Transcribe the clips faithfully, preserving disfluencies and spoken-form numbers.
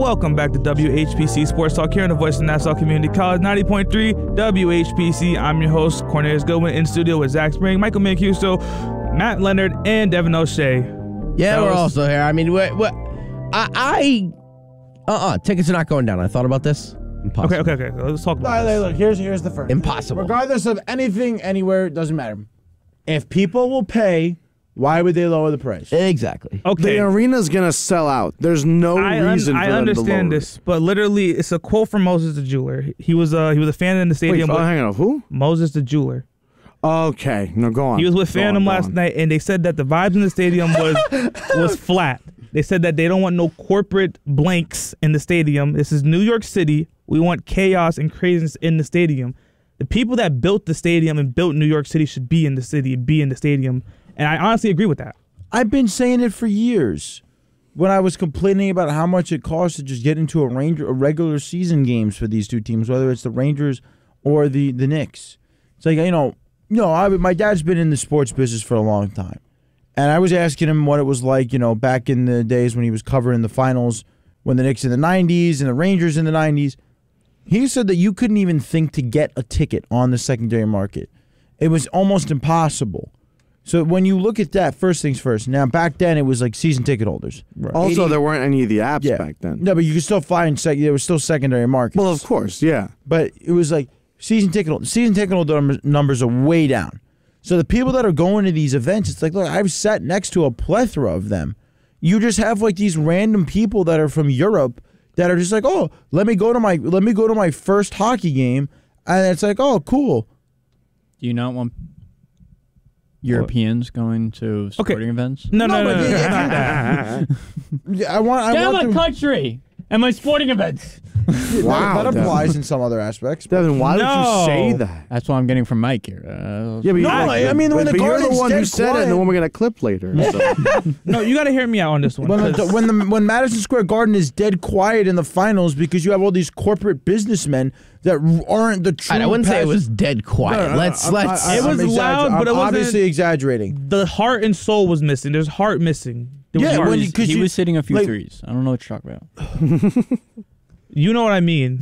Welcome back to W H P C Sports Talk here on the Voice of Nassau Community College, ninety point three W H P C. I'm your host, Cornelius Goodwin, in studio with Zach Spring, Michael Mancuso, Matt Leonard, and Devin O'Shea. Yeah, That we're was- also here. I mean, what? what I, I uh-uh, tickets are not going down. I thought about this. Impossible. Okay, okay, okay. Let's talk All about right, this. look, here's here's the first. Impossible. Regardless of anything, anywhere, it doesn't matter. If people will pay, why would they lower the price? Exactly. Okay. The arena's gonna sell out. There's no I, un- reason for I them to understand lower this, but literally, it's a quote from Moses the jeweler. He was uh, he was a fan in the it. Wait, stadium. oh, with hang on. Who? Moses the jeweler. Okay, no, go on. He was with Go on, Phantom go last on. night, and they said that the vibes in the stadium was was flat. They said that they don't want no corporate blanks in the stadium. This is New York City. We want chaos and craziness in the stadium. The people that built the stadium and built New York City should be in the city, be in the stadium. And I honestly agree with that. I've been saying it for years. When I was complaining about how much it costs to just get into a Ranger, a regular season games for these two teams, whether it's the Rangers or the the Knicks. It's like, you know, you know, I, my dad's been in the sports business for a long time. And I was asking him what it was like, you know, back in the days when he was covering the finals, when the Knicks in the nineties and the Rangers in the nineties. He said that you couldn't even think to get a ticket on the secondary market. It was almost impossible. So when you look at that, first things first. Now, back then, it was like season ticket holders. Also, eighty there weren't any of the apps Yeah. back then. No, but you could still find, sec- there was still secondary markets. Well, of course, yeah. But it was like season ticket season ticket holder numbers- numbers are way down. So the people that are going to these events, it's like, look, I've sat next to a plethora of them. You just have like these random people that are from Europe that are just like, oh, let me go to my let me go to my first hockey game, and it's like, oh, cool. Do you not want Europeans going to sporting events? No, no, No, no. but no, yeah, no, yeah. no. Yeah, I want. I Get out want of them- my country and my sporting events. Wow, that, that Devin. applies in some other aspects. but- Devin, why No. would you say that? That's what I'm getting from Mike here. Uh, Yeah, but No, you, I mean, but, when the but you're the Garden's one who dead said it, and the quiet- one we're gonna clip later. So. No, you got to hear me out on this one. When 'cause- the, when the when Madison Square Garden is dead quiet in the finals because you have all these corporate businessmen that aren't the true. I wouldn't say it passion- was dead quiet. No, no, no, let's I'm- let's. I, I, It was I'm exagger- loud, but I'm it wasn't- obviously exaggerating. the heart and soul was missing. There's heart missing. There was Yeah, heart. when he you- 'cause he you- was hitting a few like- threes. I don't know what you're talking about. You know what I mean.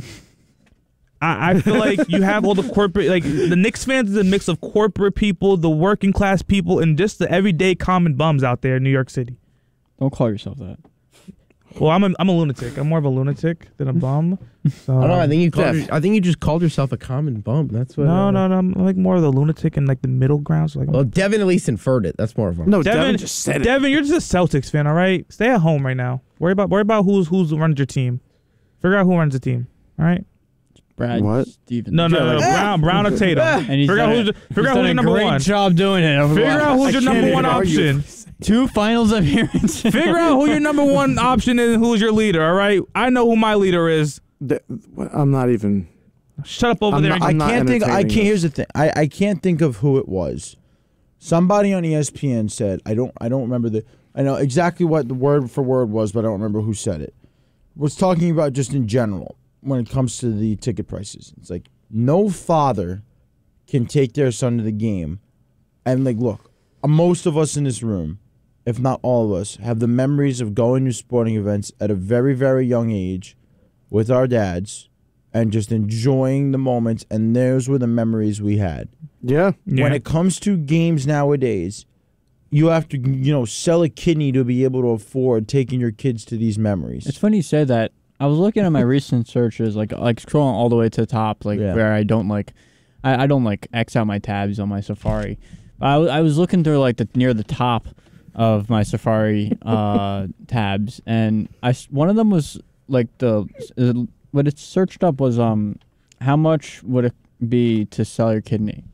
I, I feel like you have all the corporate, like the Knicks fans is a mix of corporate people, the working class people, and just the everyday common bums out there in New York City. Don't call yourself that. Well, I'm a, I'm a lunatic. I'm more of a lunatic than a bum. So, I don't know. I think you called. Jeff. your- I think you just called yourself a common bum. That's what. no, uh, no, no. I'm like more of the lunatic in like the middle ground. So like, Well, Devin at least inferred it. That's more of a. No, Devin, Devin, just said it. Devin, you're just a Celtics fan, all right? Stay at home right now. Worry about worry about who's who's runs your team. Figure out who runs the team. All right? Brad What? Stevens. No, no, no. no. Brown, Brown or Tatum. And he's figure out done who's a- your, figure he's out done who's your a number great one. job doing it. over the Figure last- out who's I your can't number even one argue. option. Two finals appearances. Figure out who your number one option is and who's your leader, all right? I know who my leader is. The- I'm not even. Shut up over I'm there. not- and I I'm can't think. I entertaining can't. this. Here's the thing. I, I can't think of who it was. Somebody on E S P N said. I don't. I don't remember the. I know exactly what the word for word was, but I don't remember who said it. Was talking about just in general when it comes to the ticket prices. It's like no father can take their son to the game, and like look, most of us in this room, if not all of us, have the memories of going to sporting events at a very very young age, with our dads. And just enjoying the moments, and those were the memories we had. Yeah. Yeah. When it comes to games nowadays, you have to, you know, sell a kidney to be able to afford taking your kids to these memories. It's funny you say that. I was looking at my recent searches, like like scrolling all the way to the top, like Yeah. where I don't like, I, I don't like X out my tabs on my Safari. But I, w- I was looking through like the near the top of my Safari uh, tabs, and I s- one of them was like the uh, what it searched up was um how much would it be to sell your kidney?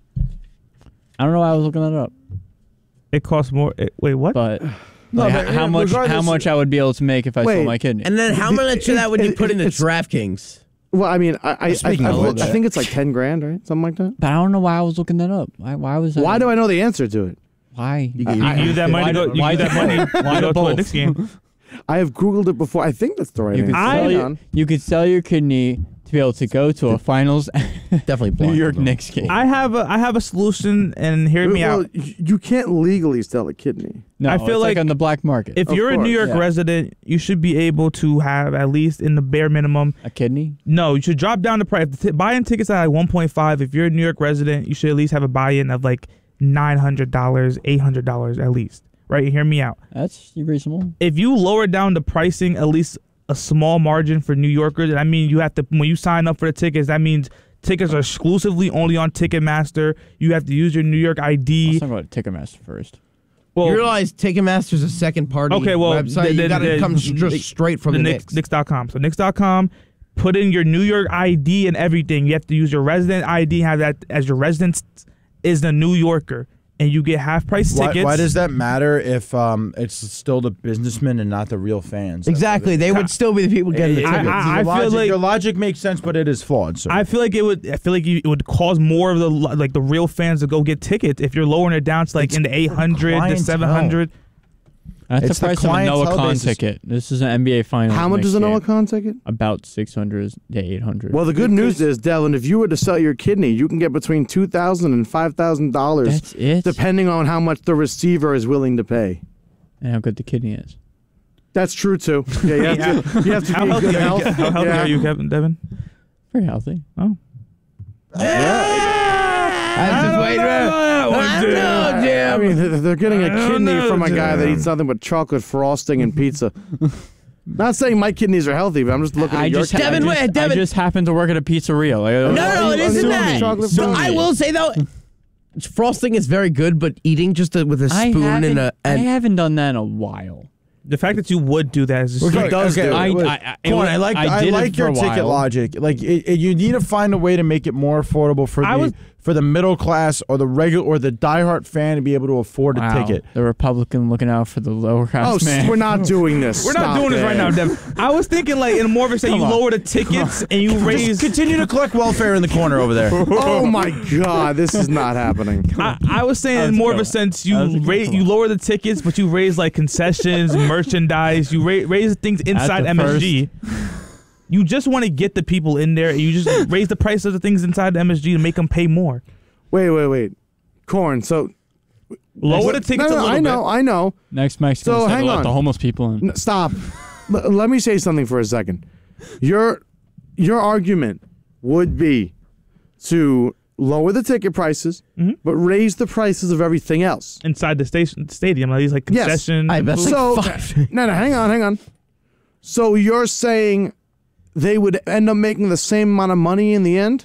I don't know why I was looking that up, It costs more. It, wait, what? but No, like, but h- how much how regardless- much I would be able to make if I Wait, sold my kidney. And then how much of that would you It- put into it's- DraftKings? Well, I mean, I I, I, Speaking I, of I, which- think it's like ten grand, right? Something like that. But I don't know why I was looking that up. Why? Why was that? Why do I know the answer to it? Why? you can use that money to go. You why can use that the- money. why to the go to a both? Knicks game. I have Googled it before. I think that's the right You could, answer. I- sell Hang your, on. you could sell your kidney to be able to go to a finals Definitely block New York them. Knicks game. I have a I have a solution, and hear me well, out. y- you can't legally sell a kidney. No, I feel it's like, like on the black market. If Of you're a New course, York yeah. resident, you should be able to have at least in the bare minimum. a kidney. No, you should drop down the price. If the t- buy-in tickets at like one point five. If you're a New York resident, you should at least have a buy-in of like nine hundred dollars, eight hundred dollars at least. Right? Hear me out. That's reasonable. If you lower down the pricing at least a small margin for New Yorkers, I mean, you have to, when you sign up for the tickets, that means tickets are exclusively only on Ticketmaster. You have to use your New York I D. Let's talk about Ticketmaster first. Well, You realize Ticketmaster's a second party Okay, well, website. the- you the- got to the- come str- the- straight from the, the Knicks. Knicks, Knicks dot com. So Knicks dot com, put in your New York I D and everything. You have to use your resident I D, have that as your residence is the New Yorker, and you get half price Why, tickets. why does that matter if um, it's still the businessmen and not the real fans? Exactly. They would still be the people getting the It- tickets. it- I- I your feel logic, like- your logic makes sense, but it is flawed. Sir. I feel like it would. I feel like you, it would cause more of the like the real fans to go get tickets if you're lowering it down to like It's in the eight hundred, the clientele. seven hundred. That's It's the the price of a Noah clientele Khan basis. ticket. This is an N B A Finals. How much next is a Noah year. Khan ticket? About six hundred to eight hundred. Well, the good news is, Devin, if you were to sell your kidney, you can get between two thousand and five thousand dollars, That's it. depending on how much the receiver is willing to pay. And how good the kidney is. That's true too. Yeah, you have to, you have to How be in healthy, good are you, health. Ke- how healthy Yeah. are you, Kevin Devin? Very healthy. Oh, I'm just waiting. I don't know, I Jim. mean, they're they're getting a I don't kidney know, from a guy that Jim. eats nothing but chocolate frosting and pizza. Not saying my kidneys are healthy, but I'm just looking at I your just, kidneys. Devin, I wait, just, Devin. I just happened to work at a pizzeria. Like, No, no, it I'm isn't doing that. chocolate So frosting. I will say though, frosting is very good, but eating just a, with a I spoon haven't, and a I and haven't done that in a while. the fact that you would do that is just Okay, like, does okay, do it. I, wait. I, I, it Come on, was- I like I, did it like for your a ticket while. logic. Like it, it- you need to find a way to make it more affordable for I the was- for the middle class or the regular or the diehard fan to be able to afford a Wow. ticket. The Republican looking out for the lower Oh, class s- man. we're not doing this. we're not Stop doing this it. right now, Devin. I was thinking like in more of a say you Come on. lower the tickets and you raise. Just continue to collect welfare in the corner over there. Oh my God, this is not happening. I, I was saying That in was more good. of a sense That was a you good rate one. you lower the tickets, but you raise like concessions, merchandise. You ra- raise things inside the M S G. You just want to get the people in there. And you just raise the price of the things inside the M S G to make them pay more. Wait, wait, wait. Corn. So Lower the tickets no, no, a little I know, bit. I know. Next Mexican So, said hang to let on. the homeless people in. N- Stop. L- let me say something for a second. Your your argument would be to lower the ticket prices, Mhm. but raise the prices of everything else. Inside the station stadium, like these like Yes. concessions. I and bet food. so- So five. no, no, hang on, hang on. So you're saying they would end up making the same amount of money in the end?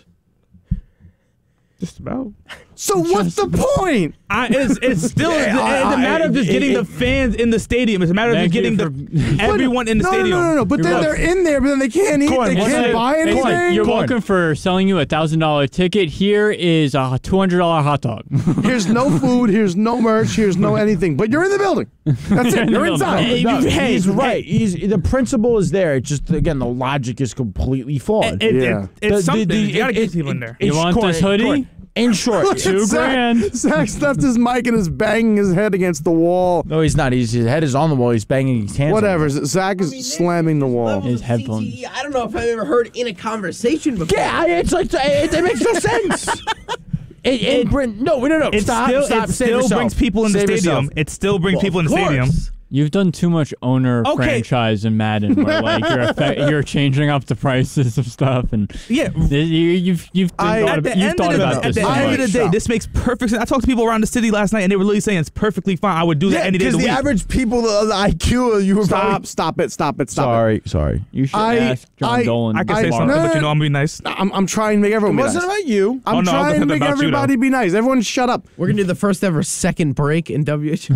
Just about. So what's the point? I, it's, it's still it's, it's I- a matter of just I- getting it- the fans in the stadium. It's a matter of just Thank you getting the for- everyone in the no, stadium. No, no, no, no. But You're then welcome. they're in there, but then they can't eat. Corn, they what's can't that? buy Hey, anything. Corn, You're Corn. welcome for selling you a thousand dollar ticket. Here is a two hundred dollar hot dog. Here's no food. Here's no merch. Here's no anything. But you're in the building. That's it. in the You're building. inside. Hey, No, you- hey, he's hey. right. He's the principle is there. It's just again the logic is completely flawed. It, it, Yeah. it, it's The- something. the- you gotta it- get it- people in there. it- You it's want Corn, this hoodie? Corn. In short, Two Zach- grand. Zach stuffed his mic and is banging his head against the wall. no, he's not. He's, his head is on the wall. He's banging his hands. on Whatever. the wall. Zach is slamming the wall. Level His of headphones. C T E, I don't know if I've ever heard in a conversation before. Yeah, I- it's like it, it makes no sense. It, it, bring- no, no, no. It stop, still, stop. it Save still yourself. brings people in the Save stadium. yourself. It still brings Well, people in of the stadium. course. You've done too much owner Okay. franchise in Madden, where like you're effect- you're changing up the prices of stuff, and Yeah. th- you, you've you've I- thought, At about, the you've end, thought of the, about at this. the so end of much. the day, Stop. this makes perfect sense. I talked to people around the city last night, and they were literally saying it's perfectly fine. I would do that Yeah, any day of because the the week. average people, the, the I Q, you were Stop. probably. Stop it. Stop it. Stop Sorry, sorry. You should I- ask John I- Dolan. I can I- say tomorrow. something, no, but you no, know I'm gonna be nice. it. I'm, I'm trying to make It everyone be wasn't nice. about you. I'm Oh, no, trying to it's make about you, though. everybody be nice. Everyone shut up. We're gonna do the first ever second break in W H.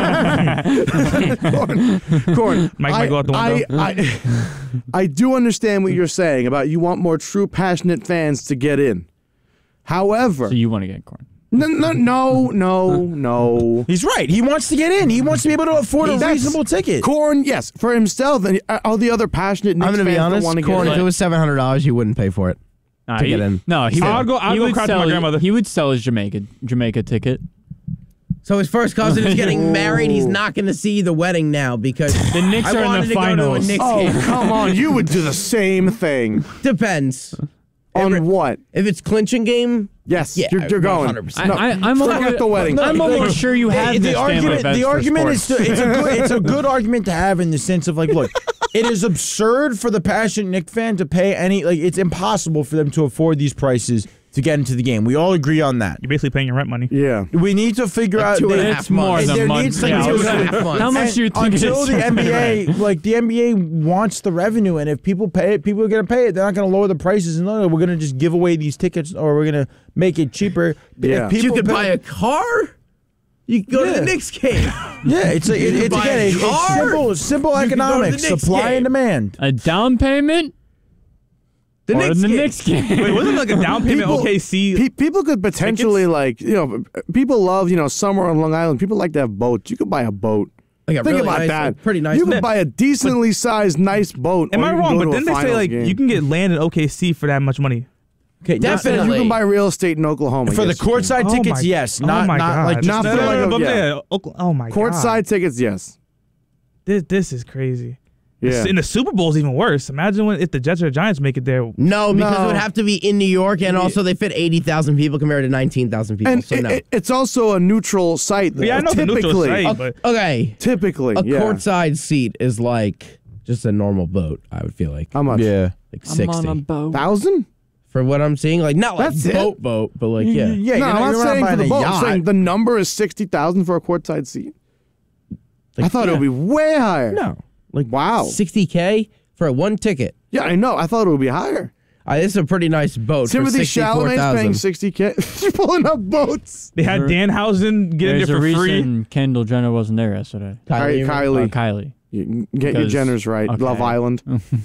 Corn. Corn. Mike I, might go out the I, window. I, I do understand what you're saying about you want more true, passionate fans to get in. However, So you want to get corn? no, no, no, no, no. He's right. He wants to get in. He wants to be able to afford a That's- reasonable ticket. Corn, yes, for himself and uh, all the other passionate Knicks I'm gonna fans be honest. that want to get Corn, in. if it was seven hundred dollars, you wouldn't pay for it. Nah, To he- get in. No, he I'll would, go- I'll he go would cry to my sell- grandmother. He would sell his Jamaica Jamaica ticket. So his first cousin is getting married. He's not going to see the wedding now because The Knicks I are in wanted the to go to a finals. Knicks Oh, game. come on. You would do the same thing. Depends. On Every- what? If it's clinching game, Yes, yeah, you're, you're going. one hundred percent. No, I, I, I'm forget almost, the wedding. I'm almost sure you have the, this the family argument. events The for argument is sports. to, it's a good it's a good argument to have in the sense of like, look, it is absurd for the passionate Knicks fan to pay any like it's impossible for them to afford these prices to get into the game. We all agree on that. You're basically paying your rent money. Yeah. We need to figure Like out two and a they- half It's more months. than there month. needs to Yeah, be I was two and a gonna- half months. How much and do you think it until is the for N B A, rent? like the N B A wants the revenue, and if people pay it, people are gonna pay it. They're not gonna lower the prices, and no, no, we're gonna just give away these tickets, or we're gonna make it cheaper. Yeah. If people you could pay- buy a car. You could go to Yeah. the Knicks game. Yeah, it's like, it, You it's buy again, a it- it's car, simple, simple you can go to the economics, Knicks supply game. and demand. A down payment The or Knicks the game. Knicks game. Wait, wasn't it like a down payment People- O K C? Pe- people could potentially like you know people love you know somewhere on Long Island. People like to have boats. You could buy a boat. Like a Think really about nice, that. like, pretty nice. You boat. could buy a decently sized nice boat. Am or I you can wrong? go But to a then they say finals like game. you can get land in O K C for that much money. Okay, not- Definitely. You can buy real estate in Oklahoma. for the yes, you can. courtside Oh tickets, my- yes, oh not my not God. like just Not No, for no, like no, a- but yeah. yeah, Oklahoma- oh my god. Courtside tickets, yes. This this is crazy. Yeah. And the Super Bowl is even worse. Imagine when if the Jets or Giants make it there. No, because No. it would have to be in New York, and also they fit eighty thousand people compared to nineteen thousand people. And so it- no. it- it's also a neutral site. Though. Yeah, I know it's a typically, neutral site. O- but- okay, typically, a yeah. courtside seat is like just a normal boat. I would feel like How much? yeah. like sixty boat. Thousand? for what I'm seeing. Like not like That's it? boat boat, but like yeah. yeah. no, you're I'm not you're saying for buying the a boat. I'm yacht. saying the number is sixty thousand for a courtside seat. I thought it would be way higher. No, like Wow. sixty k for a one ticket. Yeah, I know. I thought it would be higher. Uh, this is a pretty nice boat Timothy for sixty-four Chalamet's paying thousand. sixty k. You're pulling up boats. They had There- Danhausen get in There's there a for free. reason Kendall Jenner wasn't there yesterday. Kylie. Kylie, Uh, Kylie. Kylie. You get your Because- genders right. okay. Love Island.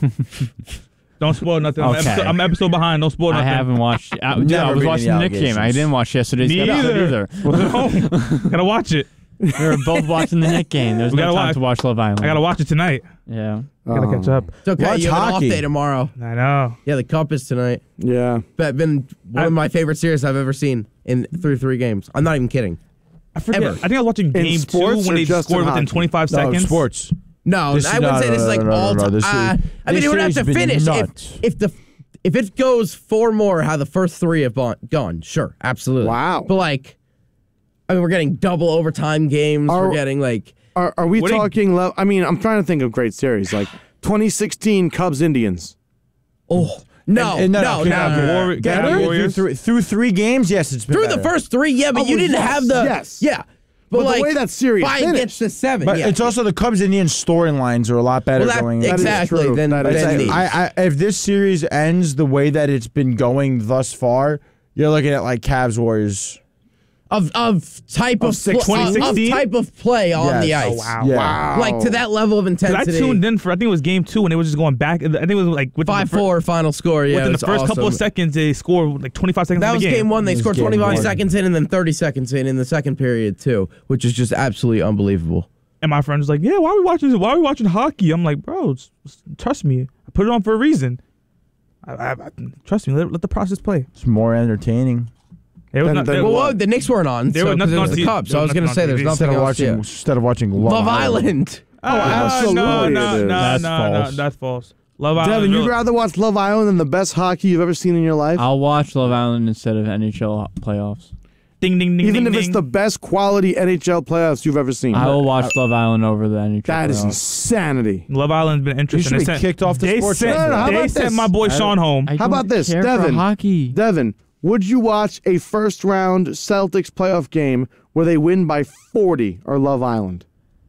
Don't spoil nothing. I'm, Okay. episode, I'm an episode behind. Don't spoil I nothing. haven't watched. I, Never yeah, I was reading watching the the Knicks game. I allegations. didn't watch yesterday's Me episode either. either. Was at home. Gotta watch it. We were both watching the Knicks game. There's We no gotta time watch- to watch Love Island. I gotta watch it tonight. Yeah. I gotta catch up. It's okay. Watch You have an off hockey. day tomorrow. I know. Yeah, the Cup is tonight. Yeah. But been one I- of my favorite series I've ever seen in through three games. I'm not even kidding. I forget. Ever. I think I was watching game two sports when or they just scored in within hockey? twenty-five No, seconds. sports. No, This I is- wouldn't no, say no, this is no, like no, no, all no, time. this is- Uh, I mean, this it would have series to has been finish if, nuts. if the if it goes four more, how the first three have gone, gone. Sure, absolutely. Wow. But like, I mean, we're getting double overtime games. Are- we're getting like Are, are we What do you- talking? Le- I mean, I'm trying to think of great series like twenty sixteen Cubs Indians. oh no, And- and no, no, no, okay, no, Cavs no, no. Warrior- Get Cavs it? Through Warriors. three, through three games, yes, it's been Through the better. first three, yeah, but Oh, you didn't yes, have the yes. yeah. But, But the like, way that series five finished. gets to seven. But yeah. it's also the Cubs Indian storylines are a lot better well, that, going. That is exactly. true. Then, That is It's then like, these. I, I, if this series ends the way that it's been going thus far, you're looking at like Cavs Warriors. of of type of, six- pl- of, of 2016? type of play on Yes. the ice. Oh, wow. Yeah. Wow. Like to that level of 'Cause I intensity. tuned in for I think it was game two and they were just going back. I think it was like within Five the fir- four final score. Yeah, within the it's first couple of awesome. seconds they scored like twenty-five seconds. That in was the game. game one. They It was scored game twenty-five one. seconds in and then thirty seconds in in the second period too, which is just absolutely unbelievable. And my friend was like, "Yeah, why are we watching this? Why are we watching hockey?" I'm like, "Bro, s- s- trust me. I put it on for a reason. I, I, I, trust me. Let, let the process play." It's more entertaining. It was Then- not, then there- Well, what? well, the Knicks weren't on, There so was 'cause nothing it on was the T V. Cup. So There I was was going to nothing say on there's T V. nothing Instead of else. watching, Yeah. instead of watching Love, Love Island. Island. Oh, uh, absolutely no, it no, is. no, That's no, false. no, that's false. Love Island. Devin, is you'd really- rather watch Love Island than the best hockey you've ever seen in your life? I'll watch Love Island instead of N H L playoffs. ding, ding, ding, Even ding, if it's ding. the best quality N H L playoffs you've ever seen. I will watch Love Island over the N H L That is playoffs. insanity. Love Island's been interesting. should They be sent- kicked off the they sports Sent, channel. No, no, how they about sent this? my boy Sean home. I How about don't this, care for Devin? hockey. Devin, would you watch a first round Celtics playoff game where they win by forty or Love Island?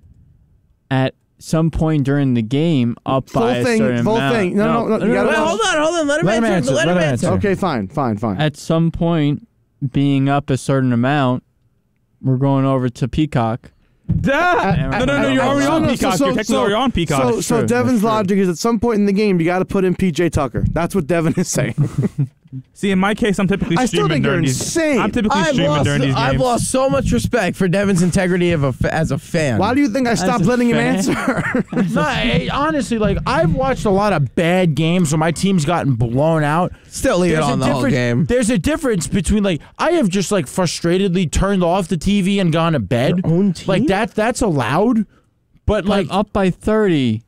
At some point during the game, up Full by a thing, certain full amount. thing. No, no, no, you gotta Wait, watch- hold on, hold on. Let him Let him answer. answer, Let him let him answer. answer. Okay, fine, fine, fine. At some point, being up a certain amount, we're going over to Peacock. Duh. No, no, no, you're already on No, no, Peacock. so- You're technically so- already on Peacock. So, That's so true, Devin's that's true. logic is at some point in the game you got to put in P J Tucker. That's what Devin is saying. See, in my case, I'm typically I still streaming think you're during these. insane. I'm typically I've streaming lost, during these games. I've lost so much respect for Devin's integrity of a, f- as a fan. Why do you think I stopped a letting him fan. answer? No, I- honestly, like I've watched a lot of bad games where my team's gotten blown out. Still leave it There's a on the whole difference- game? There's a difference between like I have just like frustratedly turned off the T V and gone to bed. Your own team? Like that, that's allowed. But like, Like up by thirty.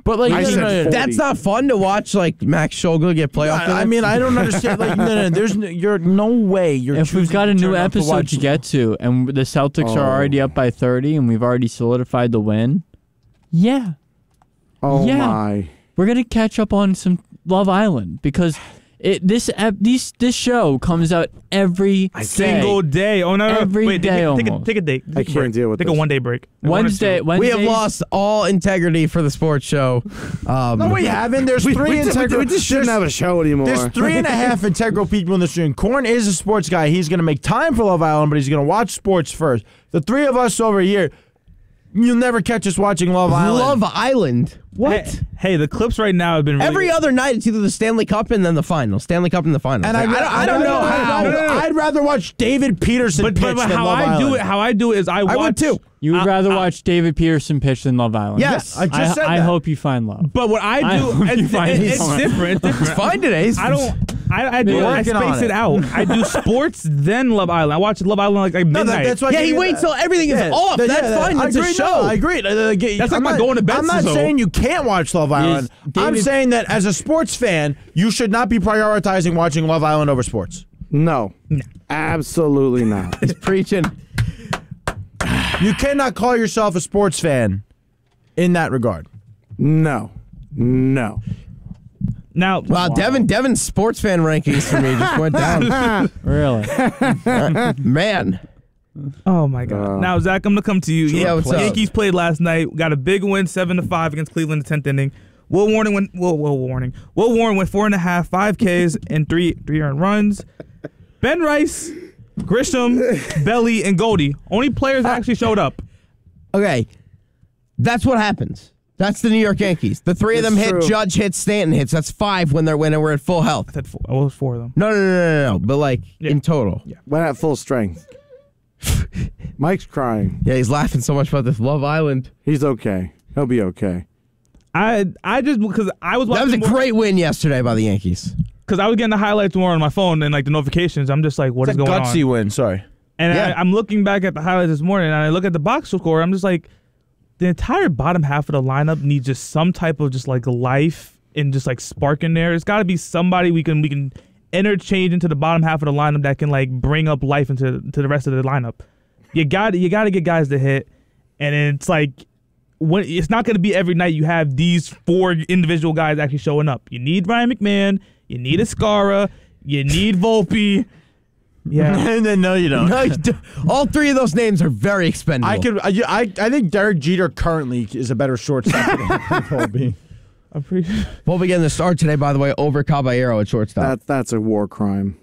But like, I no, no, said no, no. forty. That's not fun to watch. Like Max Schogler get playoff. I, I mean, I don't understand. Like, no, no, there's no, you're no way. You're If we've choosing got a to new turn up episode watch- to get to, and the Celtics Oh. are already up by thirty, and we've already solidified the win, yeah, Oh Yeah. my. we're gonna catch up on some Love Island because it this ep- these this show comes out every Single day. day. Oh no, no, no. Every Wait, day take, a- take a almost. take a day. Take I a can't break. deal with Take a this. one day break. One or Wednesday, two. Wednesday. We have lost all integrity for the sports show. Um, No, we haven't. There's We, three we, just- integral. we just shouldn't there's- have a show anymore. There's three and a half integral people in this room. Corn is a sports guy. He's going to make time for Love Island, but he's going to watch sports first. The three of us over here, you'll never catch us watching Love Island. Love Island. What? Hey, hey, the clips right now have been really Every other night, it's either the Stanley Cup and then the final. Stanley Cup and the final. And Like, I, I, don't, I don't know how. No, no, no, I'd rather watch David Peterson But, pitch but, but than how Love I Island. do it, how I do it is I watch. I would too. You would I- rather I- watch David Peterson pitch than Love Island. Yes, I just I, said I that. hope you find love. But what I I do, hope you it's, find it- it's someone. different. It's different. Fine today. I don't. I, I do. We're I working on space it. it. out. I do sports then Love Island. I watch Love Island like, like No, midnight. that, that's why. Yeah, he waits till everything is off. that- That's yeah, that- fine. I It's a agree, show. no, I agree. Uh, uh, g- That's like I'm my not- going to bed I'm not show. saying you can't watch Love Island. I'm David- saying that as a sports fan, you should not be prioritizing watching Love Island over sports. no. Absolutely not. He's preaching. You cannot call yourself a sports fan in that regard. No. No. now. Wow, Devin, Devin's sports fan rankings for me just went down. Really? Man. Oh my God! Uh, now Zach, I'm gonna come to you. Yeah, what's up? Yankees played last night. Got a big win, seven to five against Cleveland in the tenth inning. Will Warren went. Will, Will Warning. Will Warren went four and a half, five Ks and three three earned runs. Ben Rice, Grisham, Belly, and Goldie. Only players that actually showed up. Okay. That's what happens. That's the New York Yankees. The three of them It's hit, true. Judge hits, Stanton hits. That's five when they're when we're at full health. I said four. Well, it was four of them. No, no, no, no, no, no. But like Yeah. in total. Yeah. Went at full strength. Mike's crying. Yeah, he's laughing so much about this Love Island. He's okay. He'll be okay. I I just because I was That was watching a great win yesterday by the Yankees. because I was getting the highlights more on my phone and like the notifications. I'm just like, what It's is a going gutsy on? win. Sorry. And Yeah. I, I'm looking back at the highlights this morning, and I look at the box score. I'm just like, the entire bottom half of the lineup needs just some type of just like life and just like spark in there. It's got to be somebody we can we can interchange into the bottom half of the lineup that can like bring up life into to the rest of the lineup. You got you got to get guys to hit, and it's like when it's not going to be every night you have these four individual guys actually showing up. You need Ryan McMahon, you need Escara, you need Volpe. Yeah. and then no, you don't. No, you do- all three of those names are very expendable. I could. I, I I think Derek Jeter currently is a better shortstop than Volpe. I'm pretty We'll be getting the start today, by the way, over Caballero at shortstop. That that's a war crime.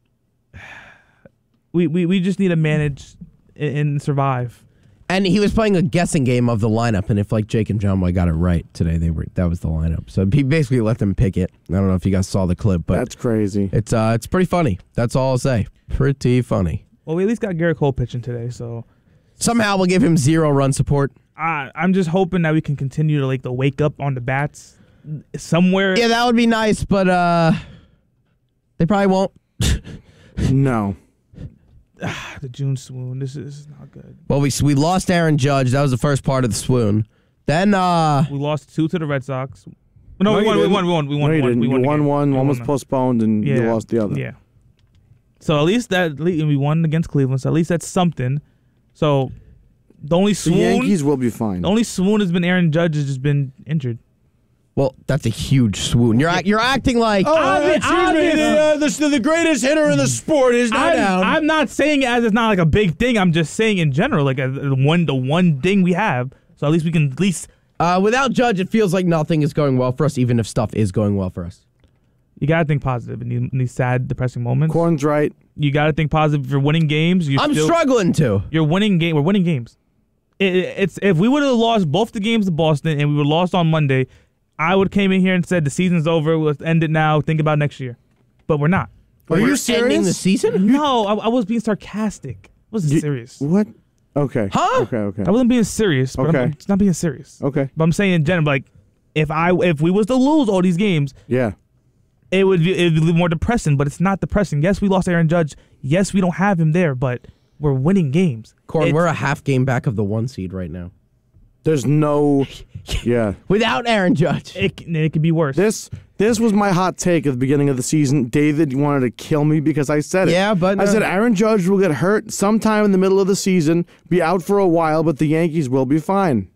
we, we, we just need to manage and, and survive. And he was playing a guessing game of the lineup, and if like Jake and John Boy got it right today, they were that was the lineup. So he basically let them pick it. I don't know if you guys saw the clip, but That's crazy. it's uh it's pretty funny. That's all I'll say. Pretty funny. Well, we at least got Garrett Cole pitching today, so Somehow we'll give him zero run support. I I'm just hoping that we can continue to like the wake up on the bats somewhere. Yeah, that would be nice, but uh they probably won't. No. The June swoon. This is, this is not good. Well, we we lost Aaron Judge. That was the first part of the swoon. Then uh We lost two to the Red Sox. No, we, you won, we didn't. won. We won. We won. No, you we won. didn't. We You won. the won game. one, We one was won. postponed, and you lost the other. Yeah. So at least that we won against Cleveland. So at least that's something. So the only The swoon, Yankees will be fine. the only swoon has been Aaron Judge has just been injured. well, that's a huge swoon. You're act- you're acting like Oh, Obvi- excuse me. obvious. The, uh, the, the greatest hitter in the sport is not I'm, down. I'm not saying it as it's not like a big thing. I'm just saying in general, like a, the one the one thing we have. So at least we can at least uh without Judge, it feels like nothing is going well for us, even if stuff is going well for us. you gotta think positive in these, in these sad, depressing moments. Corn's right. You gotta think positive. If you're winning games, you're I'm still, struggling to. You're winning game. We're winning games. It, it- it's if we would have lost both the games to Boston and we were lost on Monday, I would came in here and said the season's over. Let's end it now. Think about next year. But we're not. Are We're you serious? ending the season? No, I, I was being sarcastic. I wasn't You- serious. What? Okay. Huh? Okay. Okay. I wasn't being serious. But I'm, Okay. it's not being serious. Okay. But I'm saying in general, like if I if we was to lose all these games, Yeah. it would be it would be more depressing. But it's not depressing. Yes, we lost Aaron Judge. Yes, we don't have him there. But we're winning games. Corn, It's- we're a half game back of the one seed right now. There's no, yeah. Without Aaron Judge. It, c- it could be worse. This this was my hot take at the beginning of the season. David wanted to kill me because I said it. Yeah, but I no. said Aaron Judge will get hurt sometime in the middle of the season, be out for a while, but the Yankees will be fine.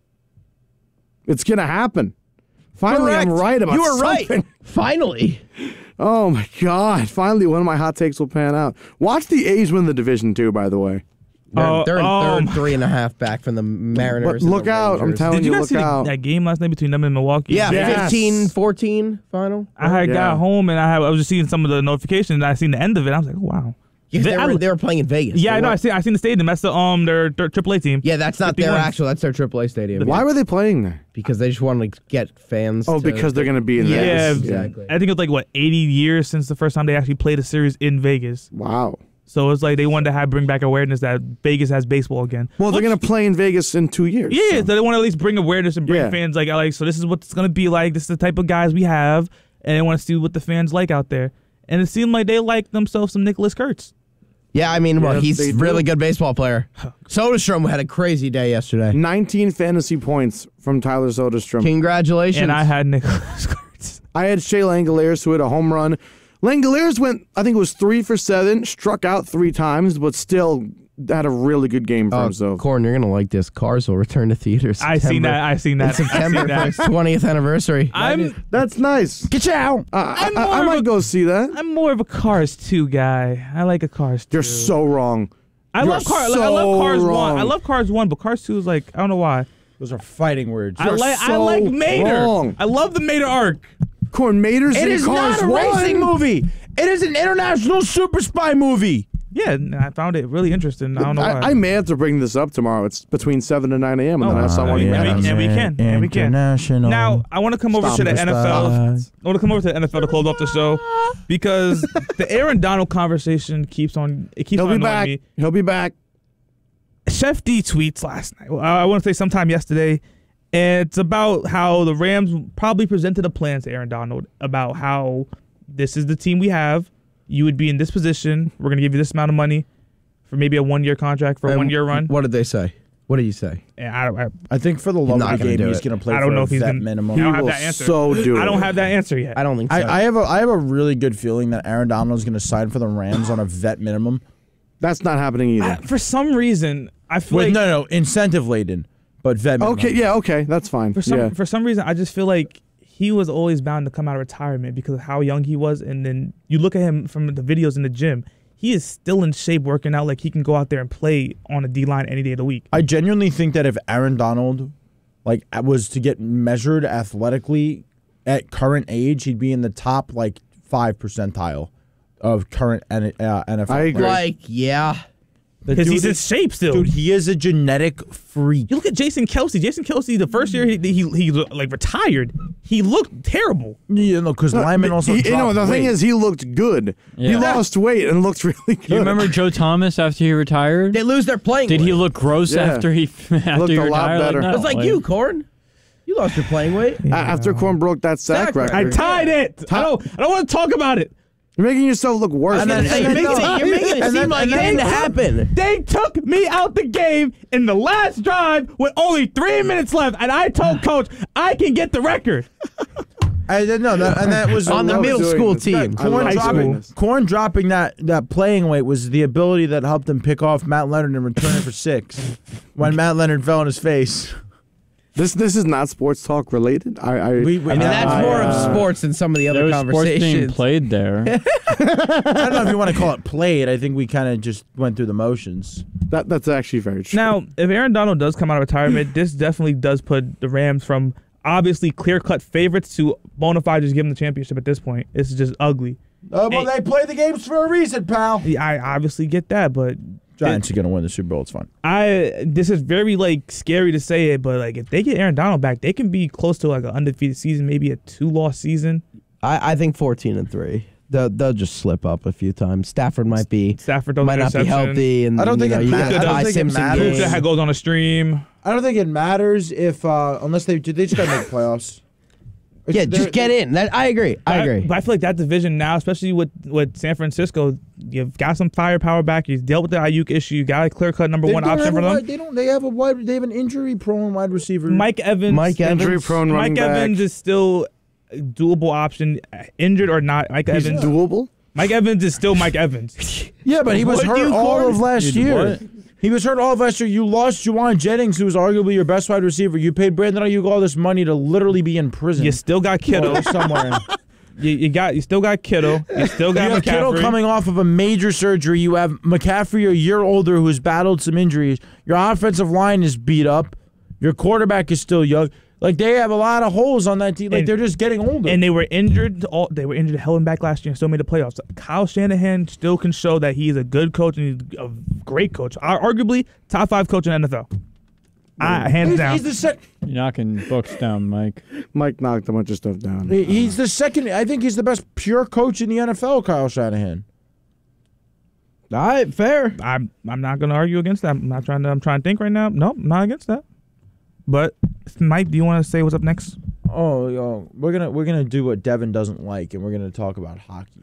It's gonna happen. Finally, I'm Correct. right about You were something. right. Finally. Oh my God! Finally, one of my hot takes will pan out. Watch the A's win the division too. By the way, They're, Oh, they're in oh third, my- three and a half back from the Mariners. but and the look out! I'm Rangers. telling Did you you, not look see the, out. that game last night between them and Milwaukee? Yeah, Yes. fifteen fourteen final. I had Yeah. got home and I, had, I was just seeing some of the notifications and I seen the end of it. I was like, oh, wow. Yeah, they, I- were, they were playing in Vegas. Yeah, They I know. I weren't- seen I seen the stadium. That's the um their, their triple A team. Yeah, that's not their fifty-one. actual. That's their triple A stadium. Why were they playing there? Because they just wanted to get fans. Oh, to- because they're gonna be in Yeah, Vegas. exactly. I think it was like what eighty years since the first time they actually played a series in Vegas. Wow. So it's like they wanted to have bring back awareness that Vegas has baseball again. Well, they're gonna play in Vegas in two years. Yeah, so. so they want to at least bring awareness and bring Yeah. fans like like so this is what it's gonna be like. This is the type of guys we have, and they want to see what the fans like out there. And it seemed like they liked themselves some Nicholas Kurtz. Yeah, I mean, well, Yeah, he's they a do. really good baseball player. Soderstrom had a crazy day yesterday. nineteen fantasy points from Tyler Soderstrom. Congratulations. And I had Nicholas Kurtz. I had Shea Langoliers who hit a home run. Langoliers went, I think it was three for seven, struck out three times, but still had a really good game for Oh, himself. Corn, you're gonna like this. Cars will return to theaters. I seen that. I seen that. In I September seen for that. its twentieth anniversary. I'm That's nice. Get you out. Uh, I, I'm I, more I of might a- go see that. I'm more of a Cars two guy. I like a Cars two. You're so wrong. I you're love Cars. so I love Cars one. wrong. I love Cars one, but Cars two is like I don't know why. Those are fighting words. I like I so like Mater. wrong. I love the Mater arc. Corn Mater's It in is Cars not a one. racing movie. It is an international super spy movie. Yeah, and I found it really interesting. I don't know why. I, I may have to bring this up tomorrow. It's between seven and nine a.m. and then I saw one. yeah, Yeah, yeah. and we can, and we can. International. Now I want to come over Stop to the it, N F L. I want to come over to the N F L to close off the show because the Aaron Donald conversation keeps on. It keeps He'll on be annoying back. me. He'll be back. Chef D tweets last night. I want to say sometime yesterday. And it's about how the Rams probably presented a plan to Aaron Donald about how this is the team we have. You would be in this position. We're going to give you this amount of money for maybe a one-year contract for a And one-year run. What did they say? What did you say? And I, I, I think for the love not of the gonna game, do he's it. going to play I don't for know a if he's vet gonna- minimum. I don't He have will that answer. so do it. I don't have that answer yet. I don't think so. I, I have a I have a really good feeling that Aaron Donald is going to sign for the Rams on a vet minimum. That's not happening either. I- for some reason, I feel With like no, no, incentive laden, but vet minimum. Okay, yeah, okay, that's fine. for some yeah. for some reason, I just feel like he was always bound to come out of retirement because of how young he was. And then you look at him from the videos in the gym. He is still in shape, working out like he can go out there and play on a D line any day of the week. I genuinely think that if Aaron Donald, like, was to get measured athletically at current age, he'd be in the top like five percentile of current N- uh, N F L. I agree. players. Like, yeah. The Because dude he's in is- shape still. Dude, he is a genetic freak. You look at Jason Kelsey. Jason Kelsey, the first year he he, he like retired, he looked terrible. You know, because Lyman also. He- you know, dropped the thing weight. is, he looked good. He Yeah. lost weight and looked really good. Do you remember Joe Thomas after he retired? They lose their playing Did he weight. look gross Yeah. after he after Looked he a lot retired? better. Like, no, It's like you, Corn. You lost your playing weight. A- After Corn broke that sack Sack record. I record. tied it. I don't. I don't want to talk about it. You're making yourself look worse. And then- You're and making then- it- no. you're making it And seem then- like and it then- didn't happen. They took me out the game in the last drive with only three minutes left, and I told coach I can get the record. I didn't know that, and that was On the love middle doing school this. team. I love Corn High doing dropping, this. Corn dropping that, that playing weight was the ability that helped him pick off Matt Leonard and return it for six when Matt Leonard fell on his face. This this is not sports talk related. I, I, We- we- I mean, that's Uh, more of uh, sports than some of the there other was sports being conversations. played there. I don't know if you want to call it played. I think we kind of just went through the motions. that that's actually very true. Now, if Aaron Donald does come out of retirement, this definitely does put the Rams from obviously clear-cut favorites to bona fide just give them the championship at this point. This is just ugly. Uh, well, Hey. they play the games for a reason, pal. Yeah, I obviously get that, but Giants are gonna win the Super Bowl. It's fun. I this is very like scary to say it, but like if they get Aaron Donald back, they can be close to like an undefeated season, maybe a two-loss season. I, I think fourteen and three. They'll, they'll just slip up a few times. Stafford might be Stafford throws might an not be interception. healthy, and I don't you think know, it you matters. got I don't Ty think it Simpson matters. games. That goes on a stream. I don't think it matters if uh, unless they they just gotta make playoffs. Yeah, They're- just get in. That I agree. I But agree. But I feel like that division now, especially with with San Francisco, you've got some firepower back. You've dealt with the Ayuk issue. You got a clear cut number They one don't option have for a them. wide- They don't. They have a wide. They have an injury-prone wide receiver. Mike Evans. Mike Evans. Injury-prone running Mike back. Evans is still a doable option, injured or not. Mike He's Evans. doable. Mike Evans is still Mike Evans. Yeah, but he was What do hurt you all call of it? last You did year. what? He was hurt all of last year. You lost Juwan Jennings, who was arguably your best wide receiver. You paid Brandon Ayuk all this money to literally be in prison. You still got Kittle. Or somewhere. You, you got. You still got Kittle. You still got You have Kittle McCaffrey. coming off of a major surgery. You have McCaffrey a year older who's battled some injuries. Your offensive line is beat up. Your quarterback is still young. Like, they have a lot of holes on that team. Like, And- they're just getting older. And they were injured. All they were injured hell and back last year and still made the playoffs. Kyle Shanahan still can show that he's a good coach and he's a great coach. Ar- Arguably top five coach in the N F L. I, hands he's, down. he's the sec- You're knocking books down, Mike. Mike knocked a bunch of stuff down. he- he's the second. I think he's the best pure coach in the N F L, Kyle Shanahan. All right, fair. I'm I'm not gonna argue against that. I'm not trying to. I'm trying to think right now. Nope, not against that. But Mike, do you want to say what's up next? Oh, yo, we're gonna we're gonna do what Devin doesn't like, and we're gonna talk about hockey.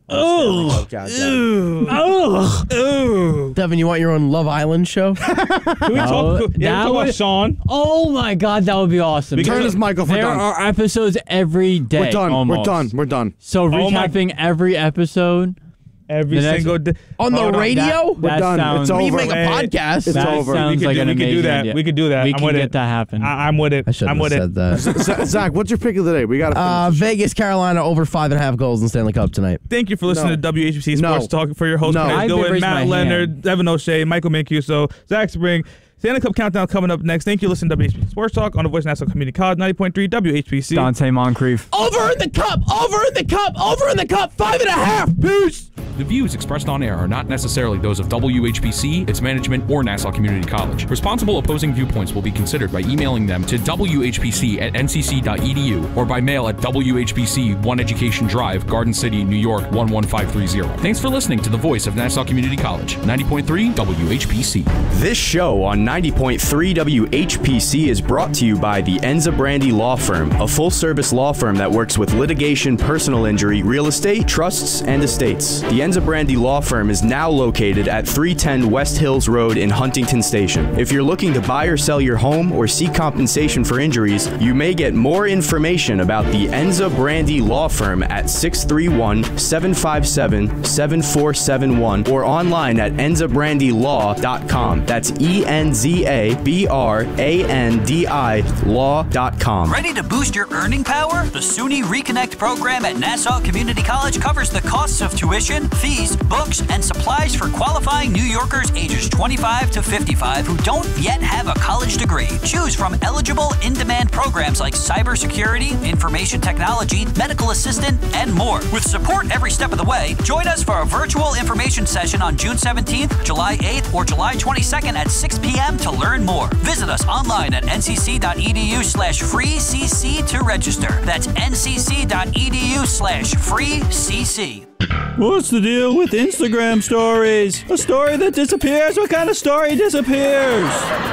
Oh, Devin. oh, oh. Devin, you want your own Love Island show? Can we Oh, talk? Yeah, that talk about would- Sean. Oh my God, that would be awesome. Turn his mic off. We're There done. are episodes every day. We're done. Almost. We're done. We're done. So Oh my- recapping every episode. Every The next- single day On the Hold radio? That, We're that done. sounds. It's We over. make a man. podcast. It's that over. sounds We could like do- an we could do amazing that. idea. We could do that. We I'm can with get it. that happen. I, I'm with it. I shouldn't I'm have with said it. that. Z- Zach, what's your pick of the day? We got to Uh, Vegas, Carolina, over five and a half goals in Stanley Cup tonight. Thank you for listening No. to W H B C Sports No. Talk for your host, No. Cornelius I Goodwin, raised Matt my Leonard, hand. Devin O'Shea, Michael Mancuso, Zach Spring. Stanley Cup Countdown coming up next. Thank you for listening to W H B C Sports Talk on the Voice of Nassau Community College, ninety point three W H B C. Dante Moncrief. Over in the cup! Over in the cup! Over in the cup! Five and a half! Peace! The views expressed on air are not necessarily those of W H B C, its management, or Nassau Community College. Responsible opposing viewpoints will be considered by emailing them to W H B C at N C C dot E D U or by mail at W H B C One Education Drive, Garden City, New York one one five three zero. Thanks for listening to the Voice of Nassau Community College, ninety point three W H B C. This show on ninety point three W H P C is brought to you by the Enza Brandy Law Firm, a full-service law firm that works with litigation, personal injury, real estate, trusts, and estates. The Enza Brandy Law Firm is now located at three ten West Hills Road in Huntington Station. If you're looking to buy or sell your home or seek compensation for injuries, you may get more information about the Enza Brandy Law Firm at six three one, seven five seven, seven four seven one or online at enza brandy law dot com. That's E N Z A B R A N D I law dot com. Ready to boost your earning power? The SUNY Reconnect program at Nassau Community College covers the costs of tuition, fees, books, and supplies for qualifying New Yorkers ages twenty-five to fifty-five who don't yet have a college degree. Choose from eligible in-demand programs like cybersecurity, information technology, medical assistant, and more. With support every step of the way, join us for a virtual information session on June seventeenth, July eighth, or July twenty-second at six p.m. to learn more. Visit us online at N C C dot E D U slash free C C to register. That's N C C dot E D U slash free C C. What's the deal with Instagram stories? A story that disappears? What kind of story disappears?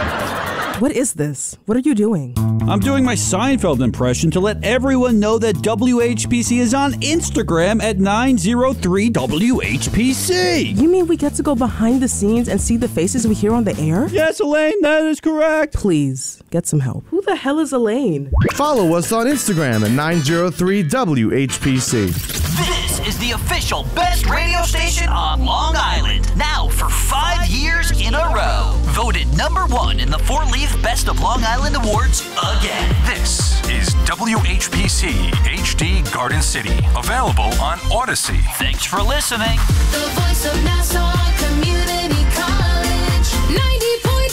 What is this? What are you doing? I'm doing my Seinfeld impression to let everyone know that W H P C is on Instagram at nine oh three W H P C. You mean we get to go behind the scenes and see the faces we hear on the air? Yes, Elaine, that is correct. Please, get some help. Who the hell is Elaine? Follow us on Instagram at nine oh three W H P C. This is the official best radio station on Long Island. Now for five years in a row. Voted number one in the four-leaf Best of Long Island Awards again. This is W H P C H D Garden City. Available on Odyssey. Thanks for listening. The voice of Nassau Community College. ninety point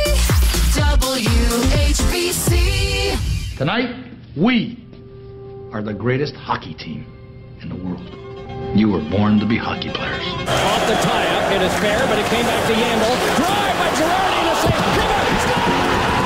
three W H P C. Tonight, we are the greatest hockey team in the world. You were born to be hockey players. Off the tie-up, it is fair, but it came back to Yandel. Drive by Girardi in a save. Rebound, score!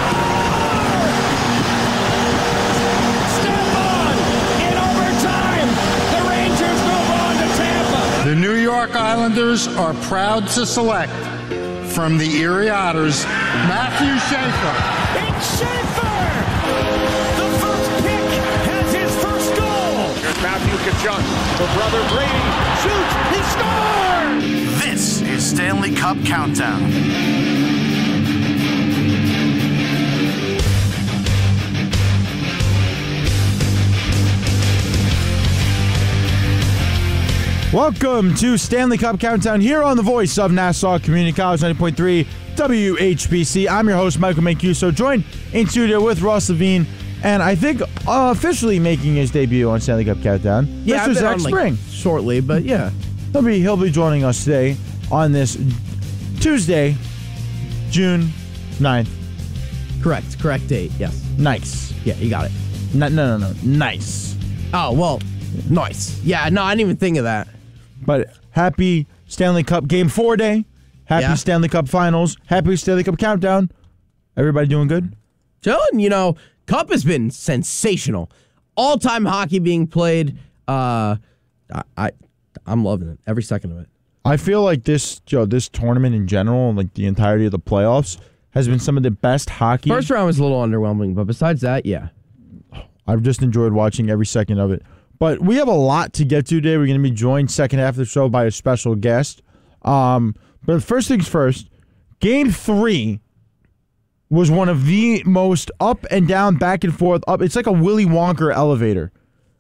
Step on! In overtime, the Rangers move on to Tampa. The New York Islanders are proud to select from the Erie Otters, Matthew Schaefer. It's Schaefer! The first pick has his first goal. Here's Matthew Tkachuk. The brother Brady shoots. He scores! Stanley Cup Countdown. Welcome to Stanley Cup Countdown here on the voice of Nassau Community College, ninety point three W H P C. I'm your host, Michael Mancuso, joined in studio with Ross Levine, and I think uh, officially making his debut on Stanley Cup Countdown, Yeah, I've Mister been Zach on, like, Spring. shortly, but yeah. He'll be, he'll be joining us today on this Tuesday, June ninth. Correct. Correct date, yes. Nice. Yeah, you got it. No, no, no, no. Nice. Oh, well, nice. Yeah, no, I didn't even think of that. But happy Stanley Cup Game four day. Happy Yeah. Stanley Cup Finals. Happy Stanley Cup Countdown. Everybody doing good? Chilling, you know, Cup has been sensational. All-time hockey being played. Uh, I, I, I'm loving it. Every second of it. I feel like this, Joe, this tournament in general, like the entirety of the playoffs, has been some of the best hockey. First round was a little underwhelming, but besides that, yeah. I've just enjoyed watching every second of it. But we have a lot to get to today. We're going to be joined second half of the show by a special guest. Um, but first things first, Game three was one of the most up and down, back and forth. Up. It's like a Willy Wonka elevator.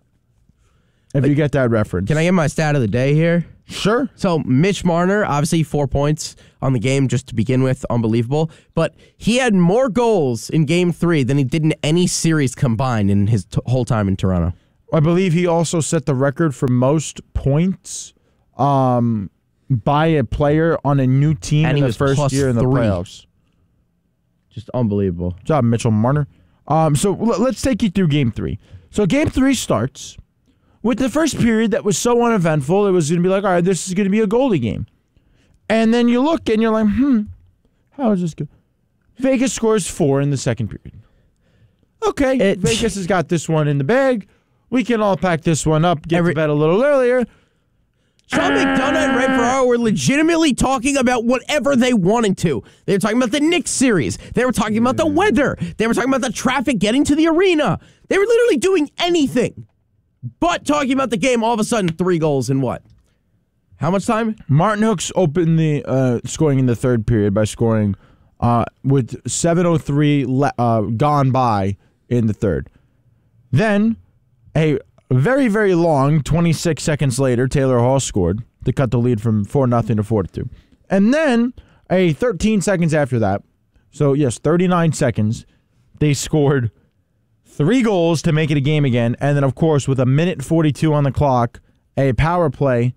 If you get that reference. Can I get my stat of the day here? Sure. So Mitch Marner, obviously four points on the game just to begin with, unbelievable. But he had more goals in Game three than he did in any series combined in his t- whole time in Toronto. I believe he also set the record for most points um, by a player on a new team And in he the was first plus year in the three. playoffs. Just unbelievable. Good job, Mitchell Marner. Um, so l- let's take you through Game three. So Game three starts with the first period that was so uneventful. It was going to be like, all right, this is going to be a goalie game. And then you look and you're like, hmm, how is this good? Vegas scores four in the second period. Okay, It- Vegas has got this one in the bag. We can all pack this one up, get Every- to bed a little earlier. Sean McDonough and Ray Ferraro were legitimately talking about whatever they wanted to. They were talking about the Knicks series. They were talking about the weather. They were talking about the traffic getting to the arena. They were literally doing anything but talking about the game. All of a sudden, three goals in what? How much time? Martin Hooks opened the uh, scoring in the third period by scoring uh, with seven oh three le- uh, gone by in the third. Then, a very, very long twenty-six seconds later, Taylor Hall scored to cut the lead from four nothing to four to two. And then, a thirteen seconds after that, so yes, thirty-nine seconds, they scored three goals to make it a game again. And then, of course, with a minute forty-two on the clock, a power play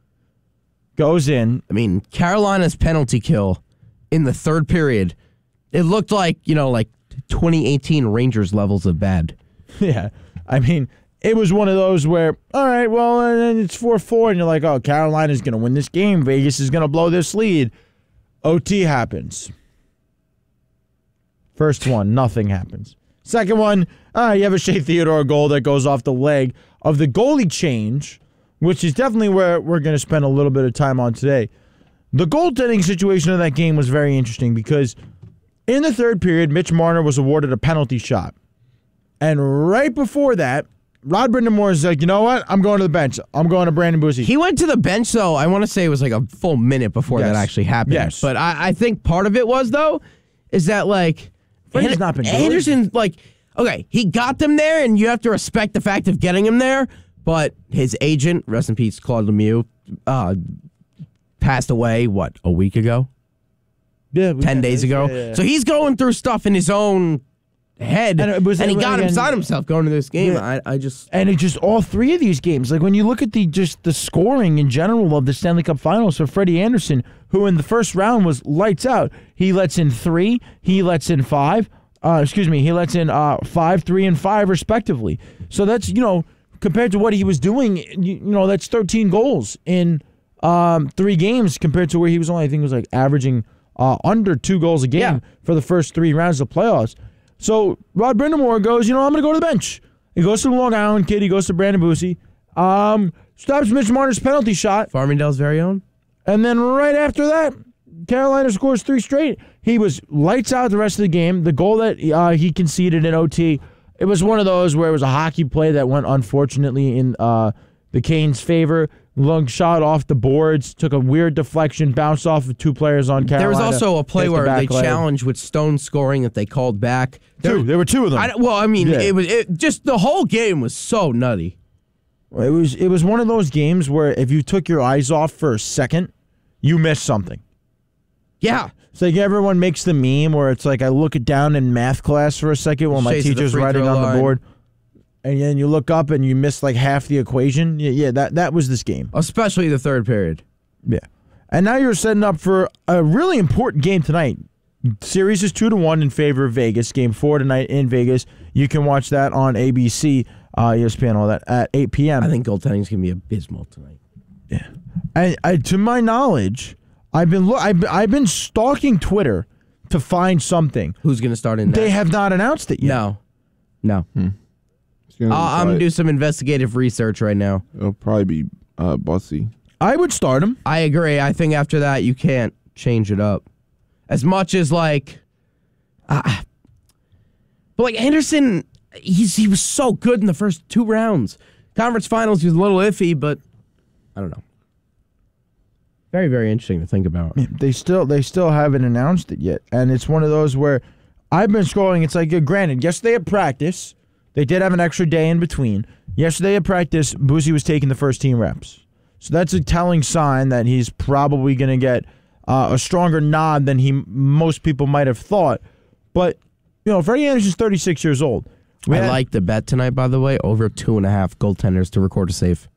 goes in. I mean, Carolina's penalty kill in the third period, it looked like, you know, like twenty eighteen Rangers levels of bad. Yeah. I mean, it was one of those where, all right, well, uh, it's four four, and you're like, oh, Carolina's going to win this game. Vegas is going to blow this lead. O T happens. First one, nothing happens. Second one, uh, you have a Shea Theodore goal that goes off the leg of the goalie change, which is definitely where we're going to spend a little bit of time on today. The goaltending situation of that game was very interesting because in the third period, Mitch Marner was awarded a penalty shot. And right before that, Rod Brindamore is like, you know what? I'm going to the bench. I'm going to Brandon Busey. He went to the bench, though. I want to say it was like a full minute before Yes. that actually happened. Yes. But I, I think part of it was, though, is that, like, Freddie's not been good. Anderson, like, okay, he got them there, and you have to respect the fact of getting him there, but his agent, rest in peace, Claude Lemieux, uh, passed away, what, a week ago? Yeah, Ten days ago. Yeah, yeah, yeah. So he's going through stuff in his own head, And and, it was- he got again- inside himself going to this game. Yeah. I, I just... And it just all three of these games, like when you look at the just the scoring in general of the Stanley Cup Finals for Freddie Anderson, who in the first round was lights out. He lets in three, he lets in five. Uh, excuse me, he lets in uh, five, three, and five respectively. So that's, you know, compared to what he was doing, you, you know, that's thirteen goals in um, three games compared to where he was only, I think, it was like averaging uh, under two goals a game Yeah. for the first three rounds of playoffs. So Rod Brindamore goes, you know, I'm going to go to the bench. He goes to the Long Island kid. He goes to Brandon Busey. Um, stops Mitch Marner's penalty shot. Farmingdale's very own. And then right after that, Carolina scores three straight. He was lights out the rest of the game. The goal that uh, he conceded in O T, it was one of those where it was a hockey play that went unfortunately in uh, the Canes' favor. long shot off the boards, took a weird deflection, bounced off of two players on Carolina. There was also a play hit the where they back leg. challenged with Stone scoring that they called back. There, Two. There were two of them. I, well, I mean, Yeah. it was it, just the whole game was so nutty. It was it was one of those games where if you took your eyes off for a second, you missed something. Yeah. It's like everyone makes the meme where it's like I look it down in math class for a second while my Shades of the teacher's free writing throw on line. the board. And then you look up and you miss like half the equation. Yeah, yeah, that, that was this game. Especially the third period. Yeah. And now you're setting up for a really important game tonight. Series is two to one in favor of Vegas. Game four tonight in Vegas. You can watch that on A B C, uh, E S P N, all that at eight p.m. I think goaltending's gonna be abysmal tonight. Yeah. I, I, to my knowledge, I've been lo- I've, I've been stalking Twitter to find something. Who's gonna start in? They net? have not announced it yet. No, no. Hmm. Uh, I'm gonna do some investigative research right now. It'll probably be uh, Bussy. I would start him. I agree. I think after that you can't change it up. As much as like, uh, but like Anderson, he's he was so good in the first two rounds. Conference finals he was a little iffy, but I don't know. Very very interesting to think about. They still they still haven't announced it yet, and it's one of those where I've been scrolling. It's like, uh, granted, yesterday at practice, they did have an extra day in between. Yesterday at practice, Boozy was taking the first team reps, so that's a telling sign that he's probably going to get uh, a stronger nod than he most people might have thought. But you know, Freddie Anderson's thirty-six years old. We I had- like the bet tonight, by the way, over two and a half goaltenders to record a save.